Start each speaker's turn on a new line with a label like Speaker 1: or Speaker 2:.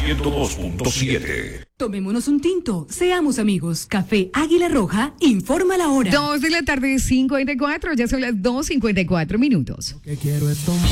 Speaker 1: 102.7.
Speaker 2: Tomémonos un tinto, seamos amigos. Café Águila Roja informa la hora.
Speaker 3: 2 de la tarde, 54, ya son las 2:54 minutos.
Speaker 4: Lo que quiero es tomar.